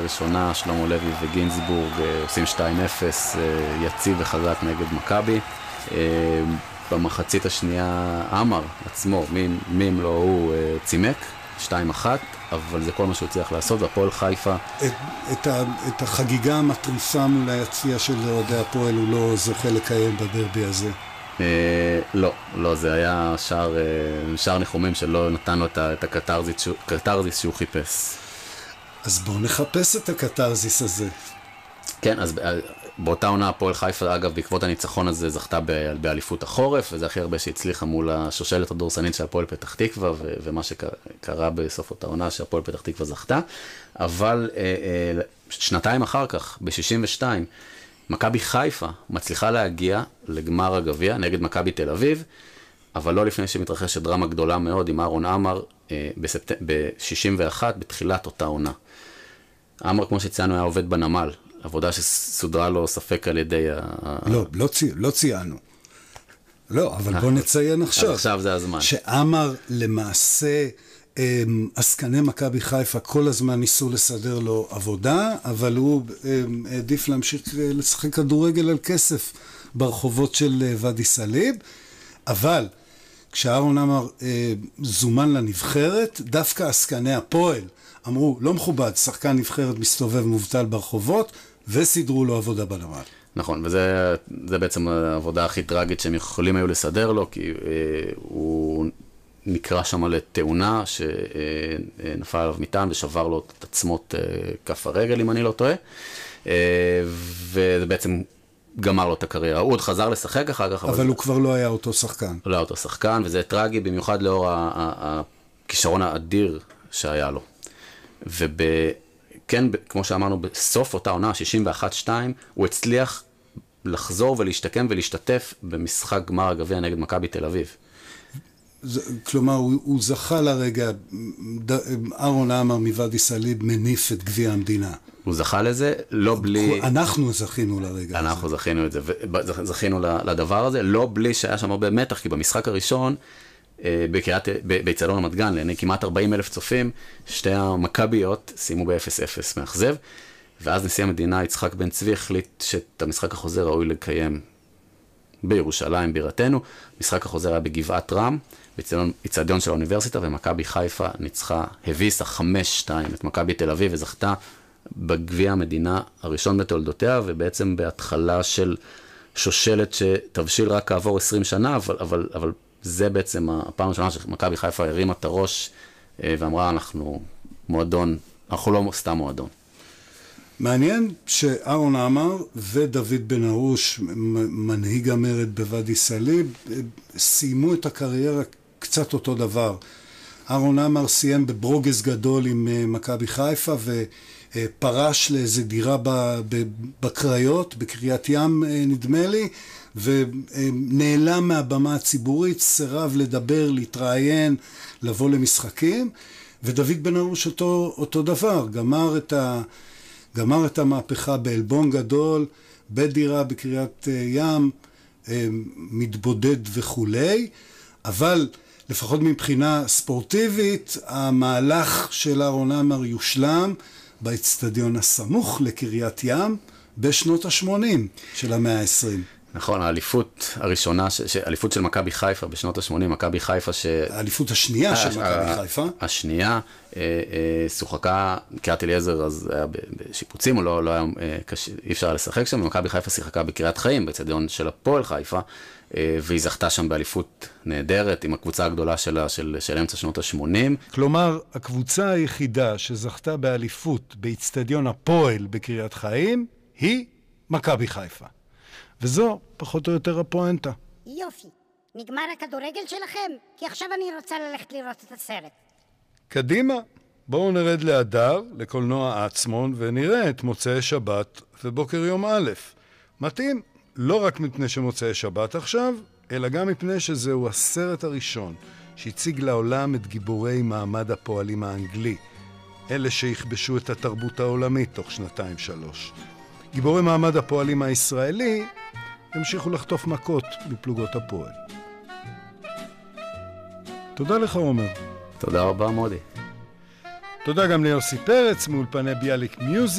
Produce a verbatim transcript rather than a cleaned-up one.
הראשונה, שלמה לוי וגינזבורג עושים שתיים אפס, יציב וחזק נגד מכבי. במחצית השנייה אמר עצמו, מי, מי אם לא הוא צימק, שתיים אחת, אבל זה כל מה שהוא צריך לעשות, והפועל חיפה... את, את, ה, את החגיגה המטריפה מול היציאה של אוהדי הפועל הוא לא זוכה לקיים בדרבי הזה. אה, לא, לא, זה היה שער, שער ניחומים שלא נתן לו את הקטרזיס שהוא חיפש. אז בואו נחפש את הקטרזיס הזה. כן, אז באותה עונה הפועל חיפה, אגב, בעקבות הניצחון הזה זכתה באליפות החורף, וזה הכי הרבה שהצליחה מול השושלת הדורסנית של הפועל פתח תקווה, ומה שקרה בסוף אותה עונה שהפועל פתח תקווה זכתה. אבל שנתיים אחר כך, ב-שישים ושתיים, מכבי חיפה מצליחה להגיע לגמר הגביע נגד מכבי תל אביב, אבל לא לפני שמתרחשת דרמה גדולה מאוד עם אהרון עמר ב-שישים ואחת, בתחילת אותה עונה. עמר, כמו שציינו, היה עובד בנמל, עבודה שסודרה לו ספק על ידי... לא, לא, צי, לא ציינו. לא, אבל בוא נציין עכשיו. עכשיו זה הזמן. שאמר למעשה, עסקני מכבי חיפה כל הזמן ניסו לסדר לו עבודה, אבל הוא העדיף להמשיך לשחק כדורגל על כסף ברחובות של ואדי סאליב, אבל כשאהרון עמר זומן לנבחרת, דווקא עסקני הפועל אמרו, לא מכובד, שחקן נבחרת מסתובב מובטל ברחובות, וסידרו לו עבודה בנמל. נכון, וזה זה בעצם העבודה הכי טרגית שהם יכולים היו לסדר לו, כי אה, הוא נקרא שם לתאונה שנפל עליו מטען ושבר לו את עצמות אה, כף הרגל, אם אני לא טועה, אה, וזה בעצם גמר לו את הקריירה. הוא עוד חזר לשחק אחר כך. אבל, אבל הוא כבר לא היה אותו שחקן. לא היה אותו שחקן, וזה טרגי במיוחד לאור הכישרון האדיר שהיה לו. וכן, כמו שאמרנו, בסוף אותה עונה, שישים ואחת שתיים, הוא הצליח לחזור ולהשתקם ולהשתתף במשחק גמר הגביע נגד מכבי תל אביב. כלומר, הוא, הוא זכה לרגע, אהרון עמר מוואדי סאליב מניף את גביע המדינה. הוא זכה לזה, לא בלי... אנחנו זכינו לרגע הזה. אנחנו זכינו את זה, זכינו לדבר הזה, לא בלי שהיה שם הרבה מתח, כי במשחק הראשון, באצטדיון רמת גן, לעיני כמעט ארבעים אלף צופים, שתי המכביות סיימו ב-אפס אפס מאכזב, ואז נשיא המדינה יצחק בן צבי החליט שאת המשחק החוזר ראוי לקיים בירושלים, בירתנו. משחק החוזר היה בגבעת רם, באצטדיון של האוניברסיטה, ומכבי חיפה ניצחה, הביסה חמש שתיים את מכבי תל אביב, וזכתה בגביע המדינה הראשון בתולדותיה, ובעצם בהתחלה של שושלת שתבשיל רק כעבור עשרים שנה, אבל, אבל, אבל זה בעצם הפעם הראשונה שמכבי חיפה הרימה את הראש ואמרה, אנחנו מועדון, אנחנו לא סתם מועדון. מעניין שאהרון עמר ודוד בן ארוש, מנהיג המרד בוואדי סאליב, סיימו את הקריירה קצת אותו דבר. אהרון עמר סיים בברוגז גדול עם מכבי חיפה ופרש לאיזו דירה בקריות, בקריית ים נדמה לי, ונעלם מהבמה הציבורית, סירב לדבר, להתראיין, לבוא למשחקים, ודוד בן ארוש אותו, אותו דבר, גמר את, ה, גמר את המהפכה באלבון גדול, בדירה בקריית ים, מתבודד וכולי, אבל לפחות מבחינה ספורטיבית, המהלך של אהרון עמר יושלם באצטדיון הסמוך לקריית ים בשנות ה-שמונים של המאה ה-עשרים. נכון, האליפות הראשונה, האליפות של מכבי חיפה בשנות ה-שמונים, מכבי חיפה ש... האליפות השנייה של מכבי חיפה. השנייה, שוחקה, קריית אליעזר, אז היה בשיפוצים, או לא היה, אי אפשר לשחק שם, ומכבי חיפה שיחקה בקריית חיים, באצטדיון של הפועל חיפה, והיא זכתה שם באליפות נהדרת, עם הקבוצה הגדולה שלה, של, של אמצע שנות ה-שמונים. כלומר, הקבוצה היחידה שזכתה באליפות באצטדיון הפועל בקריית חיים, היא מכבי חיפה. וזו פחות או יותר הפואנטה. יופי, נגמר הכדורגל שלכם? כי עכשיו אני רוצה ללכת לראות את הסרט. קדימה, בואו נרד להדר, לקולנוע עצמון, ונראה את מוצאי שבת ובוקר יום א'. מתאים, לא רק מפני שמוצאי שבת עכשיו, אלא גם מפני שזהו הסרט הראשון שהציג לעולם את גיבורי מעמד הפועלים האנגלי, אלה שיכבשו את התרבות העולמית תוך שנתיים שלוש. גיבורי מעמד הפועלים הישראלי המשיכו לחטוף מכות מפלוגות הפועל. תודה לך, עומר. תודה רבה, מודי. תודה גם ליוסי פרץ מאולפני ביאליק מיוזיק.